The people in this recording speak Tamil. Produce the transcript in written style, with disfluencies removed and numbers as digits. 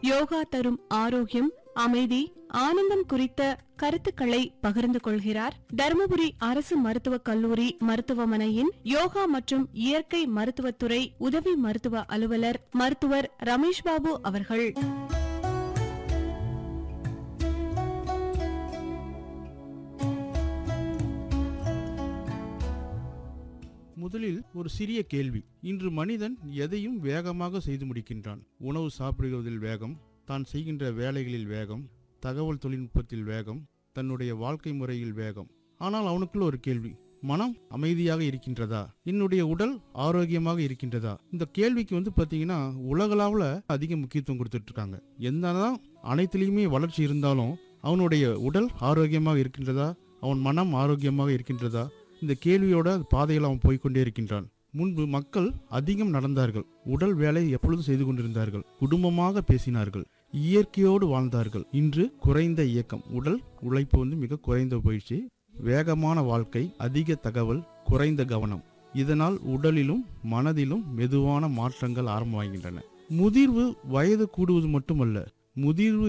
யோகா தரும் ஆரோக்கியம், அமைதி, ஆனந்தம் குறித்த கருத்துக்களை பகிர்ந்து கொள்கிறார் தருமபுரி அரசு மருத்துவக் கல்லூரி மருத்துவமனையின் யோகா மற்றும் இயற்கை மருத்துவத்துறை உதவி மருத்துவ அலுவலர் மருத்துவர் ரமேஷ் பாபு அவர்கள். முதலில் ஒரு சிறிய கேள்வி. இன்று மனிதன் எதையும் வேகமாக செய்து முடிக்கின்றான். உணவு சாப்பிடுவதில் வேகம், தான் செய்கின்ற வேலைகளில் வேகம், தகவல் தொழில்நுட்பத்தில் வேகம், தன்னுடைய வாழ்க்கை முறையில் வேகம். ஆனால் அவனுக்குள்ள ஒரு கேள்வி, மனம் அமைதியாக இருக்கின்றதா? என்னுடைய உடல் ஆரோக்கியமாக இருக்கின்றதா? இந்த கேள்விக்கு பாத்தீங்கன்னா உலகளவுல அதிக முக்கியத்துவம் கொடுத்துட்டு இருக்காங்க. என்னதான் அனைத்திலையுமே வளர்ச்சி இருந்தாலும் அவனுடைய உடல் ஆரோக்கியமாக இருக்கின்றதா, அவன் மனம் ஆரோக்கியமாக இருக்கின்றதா? இந்த கேள்வியோட பாதையில் அவன் போய்கொண்டே இருக்கின்றான். முன்பு மக்கள் அதிகம் நடந்தார்கள், உடல் வேலை எப்பொழுதும் செய்து கொண்டிருந்தார்கள், குடும்பமாக பேசினார்கள், இயற்கையோடு வாழ்ந்தார்கள். இன்று குறைந்த இயக்கம், உடல் உழைப்பு மிக குறைந்த போயிடுச்சு. வேகமான வாழ்க்கை, அதிக தகவல், குறைந்த கவனம். இதனால் உடலிலும் மனதிலும் மெதுவான மாற்றங்கள் ஆரம்பமாகின்றன. முதிர்வு வயது கூடுவது மட்டுமல்ல, முதிர்வு